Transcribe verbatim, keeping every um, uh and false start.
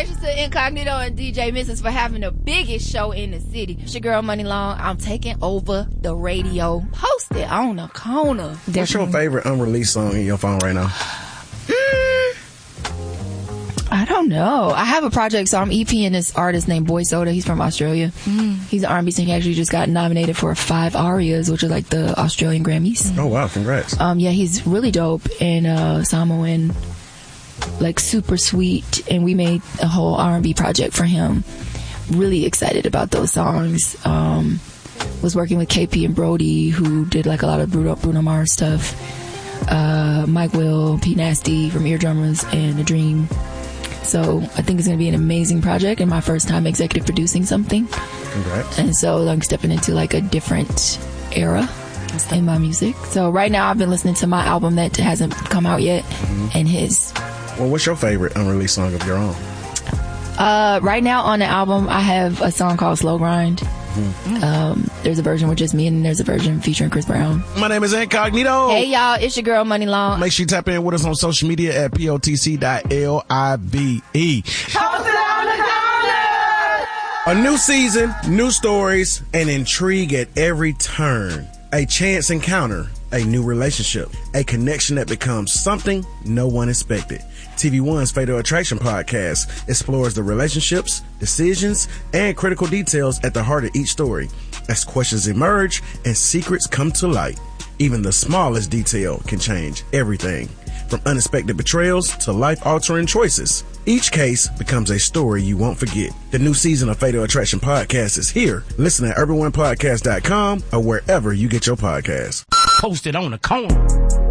Congratulations to Incognito and D J Missus for having the biggest show in the city. It's your girl, Money Long. I'm taking over the radio. Posted on the corner. What's Definitely. your favorite unreleased song in your phone right now? Mm, I don't know. I have a project, so I'm EPing this artist named Boy Soda. He's from Australia. Mm. He's an R and B singer. He actually just got nominated for five ARIAs, which are like the Australian Grammys. Oh, wow. Congrats. Um, yeah, he's really dope and uh, Samoan, like super sweet. And we made a whole R and B project for him. Really excited about those songs. Um, was working with K P and Brody, who did like a lot of Bruno, Bruno Mars stuff. Uh, Mike Will, Pete Nasty from Eardrummers, and The Dream. So I think it's going to be an amazing project and my first time executive producing something. Congrats. And so I'm stepping into like a different era in my music. So right now I've been listening to my album that hasn't come out yet, mm-hmm. and his. Well, what's your favorite unreleased song of your own? Uh, right now on the album I have a song called Slow Grind. Mm-hmm. Um, there's a version with just me and there's a version featuring Chris Brown. My name is Incognito. Hey y'all, it's your girl Money Long. Make sure you tap in with us on social media at P O T C dot L I V E. Posted on the corner. A new season, new stories, and intrigue at every turn. A chance encounter, a new relationship, a connection that becomes something no one expected. T V One's Fatal Attraction podcast explores the relationships, decisions, and critical details at the heart of each story. As questions emerge and secrets come to light, even the smallest detail can change everything. From unexpected betrayals to life-altering choices, each case becomes a story you won't forget. The new season of Fatal Attraction podcast is here. Listen at urban one podcast dot com or wherever you get your podcasts. Posted on the corner.